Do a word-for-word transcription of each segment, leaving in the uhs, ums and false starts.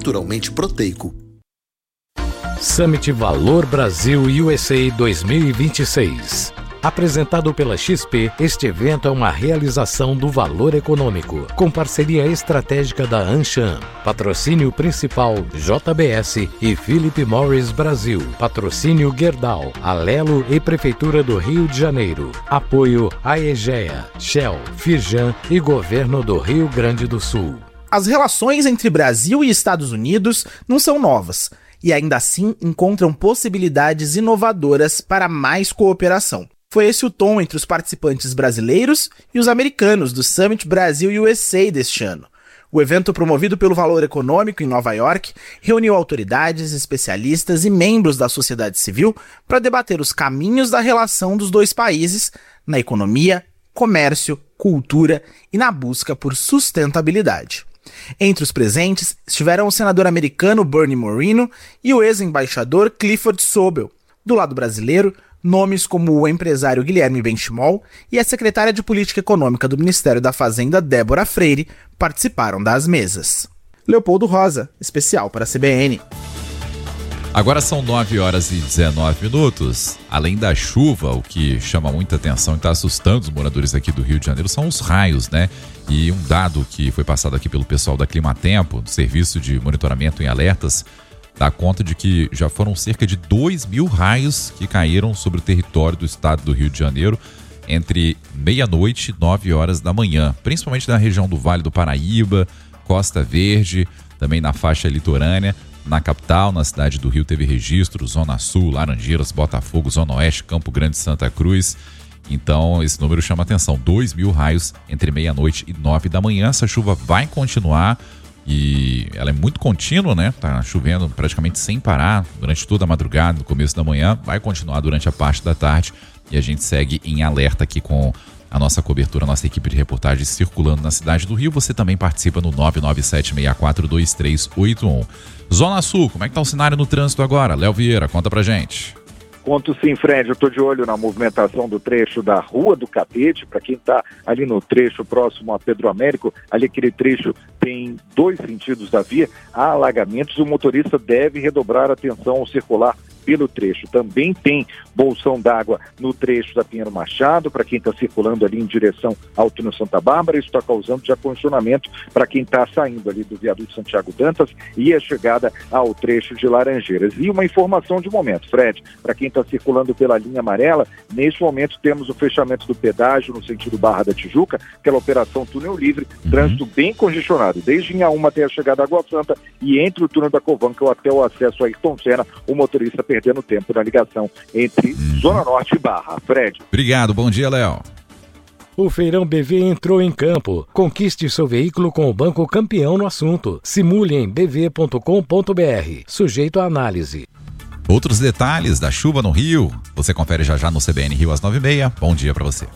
naturalmente proteico. Summit Valor Brasil U S A dois mil e vinte e seis. Apresentado pela X P, este evento é uma realização do Valor Econômico, com parceria estratégica da Anshan. Patrocínio principal J B S e Philip Morris Brasil. Patrocínio Gerdau, Alelo e Prefeitura do Rio de Janeiro. Apoio Aegea, Shell, Firjan e Governo do Rio Grande do Sul. As relações entre Brasil e Estados Unidos não são novas, e ainda assim encontram possibilidades inovadoras para mais cooperação. Foi esse o tom entre os participantes brasileiros e os americanos do Summit Brasil U S A deste ano. O evento, promovido pelo Valor Econômico em Nova York, reuniu autoridades, especialistas e membros da sociedade civil para debater os caminhos da relação dos dois países na economia, comércio, cultura e na busca por sustentabilidade. Entre os presentes estiveram o senador americano Bernie Moreno e o ex-embaixador Clifford Sobel. Do lado brasileiro, nomes como o empresário Guilherme Benchimol e a secretária de Política Econômica do Ministério da Fazenda, Débora Freire, participaram das mesas. Leopoldo Rosa, especial para a C B N. Agora são nove horas e dezenove minutos. Além da chuva, o que chama muita atenção e está assustando os moradores aqui do Rio de Janeiro são os raios, né? E um dado que foi passado aqui pelo pessoal da Climatempo, do Serviço de Monitoramento em Alertas, dá conta de que já foram cerca de dois mil raios que caíram sobre o território do estado do Rio de Janeiro entre meia-noite e nove horas da manhã, principalmente na região do Vale do Paraíba, Costa Verde, também na faixa litorânea. Na capital, na cidade do Rio, teve registro, Zona Sul, Laranjeiras, Botafogo, Zona Oeste, Campo Grande, Santa Cruz. Então, esse número chama atenção, dois mil raios entre meia-noite e nove da manhã. Essa chuva vai continuar e ela é muito contínua, né? Tá chovendo praticamente sem parar durante toda a madrugada, no começo da manhã. Vai continuar durante a parte da tarde e a gente segue em alerta aqui com a nossa cobertura, a nossa equipe de reportagem circulando na cidade do Rio. Você também participa no nove nove sete seis quatro dois três oito um. Zona Sul, como é que tá o cenário no trânsito agora? Léo Vieira, conta pra gente. Conto sim, Fred, eu estou de olho na movimentação do trecho da Rua do Catete, para quem está ali no trecho próximo a Pedro Américo, ali aquele trecho tem dois sentidos da via, há alagamentos, o motorista deve redobrar a atenção ao circular pelo trecho. Também tem bolsão d'água no trecho da Pinheiro Machado, para quem está circulando ali em direção ao túnel Santa Bárbara. Isso está causando já congestionamento para quem está saindo ali do viaduto Santiago Dantas e a chegada ao trecho de Laranjeiras. E uma informação de momento, Fred, para quem está circulando pela linha amarela, neste momento temos o fechamento do pedágio no sentido Barra da Tijuca, aquela operação túnel livre, uhum. Trânsito bem congestionado, desde Inhaúma até a chegada à Água Santa e entre o túnel da Covanca até o acesso a Ayrton Senna, o motorista perdendo tempo na ligação entre uhum. Zona Norte e Barra. Fred. Obrigado, bom dia, Léo. O Feirão B V entrou em campo. Conquiste seu veículo com o banco campeão no assunto. Simule em b v ponto com ponto b r. Sujeito à análise. Outros detalhes da chuva no Rio, você confere já já no C B N Rio às nove e meia. Bom dia para você.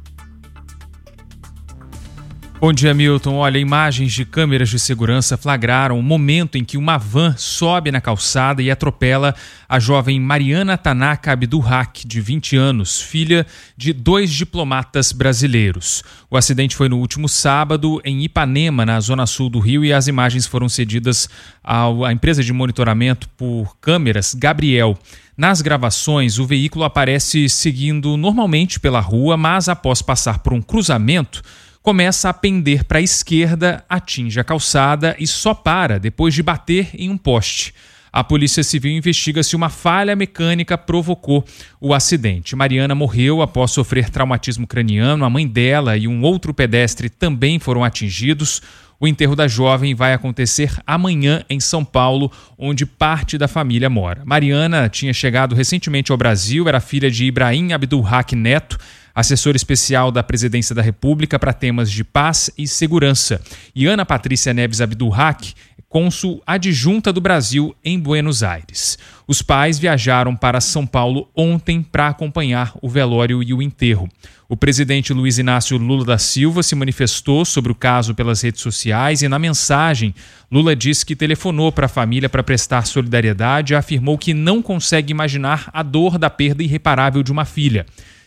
Bom dia, Milton. Olha, imagens de câmeras de segurança flagraram o momento em que uma van sobe na calçada e atropela a jovem Mariana Tanaka Abdulhak, de vinte anos, filha de dois diplomatas brasileiros. O acidente foi no último sábado em Ipanema, na zona sul do Rio, e as imagens foram cedidas à empresa de monitoramento por câmeras Gabriel. Nas gravações, o veículo aparece seguindo normalmente pela rua, mas após passar por um cruzamento, começa a pender para a esquerda, atinge a calçada e só para depois de bater em um poste. A Polícia Civil investiga se uma falha mecânica provocou o acidente. Mariana morreu após sofrer traumatismo craniano. A mãe dela e um outro pedestre também foram atingidos. O enterro da jovem vai acontecer amanhã em São Paulo, onde parte da família mora. Mariana tinha chegado recentemente ao Brasil, era filha de Ibrahim Abdulhak Neto, assessor especial da Presidência da República para temas de paz e segurança. E Ana Patrícia Neves Abdulhak, cônsul adjunta do Brasil em Buenos Aires. Os pais viajaram para São Paulo ontem para acompanhar o velório e o enterro. O presidente Luiz Inácio Lula da Silva se manifestou sobre o caso pelas redes sociais e, na mensagem, Lula disse que telefonou para a família para prestar solidariedade e afirmou que não consegue imaginar a dor da perda irreparável de uma filha.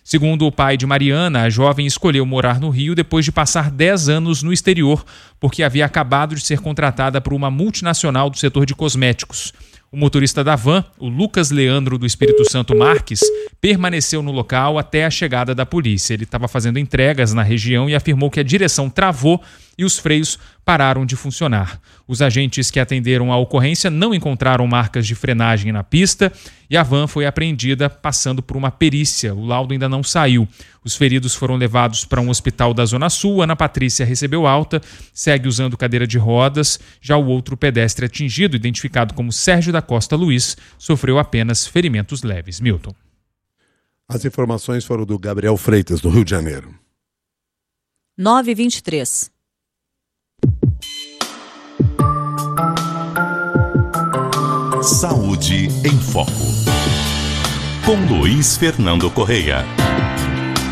Segundo o pai de Mariana, a jovem escolheu morar no Rio depois de passar dez anos no exterior, porque havia acabado de ser contratada por uma multinacional do setor de cosméticos. O motorista da van, o Lucas Leandro do Espírito Santo Marques, permaneceu no local até a chegada da polícia. Ele estava fazendo entregas na região e afirmou que a direção travou e os freios pararam de funcionar. Os agentes que atenderam a ocorrência não encontraram marcas de frenagem na pista e a van foi apreendida passando por uma perícia. O laudo ainda não saiu. Os feridos foram levados para um hospital da Zona Sul. Ana Patrícia recebeu alta, segue usando cadeira de rodas. Já o outro pedestre atingido, identificado como Sérgio da Costa Luiz, sofreu apenas ferimentos leves. Milton. As informações foram do Gabriel Freitas, do Rio de Janeiro. nove e vinte e três. Saúde em Foco, com Luiz Fernando Correia.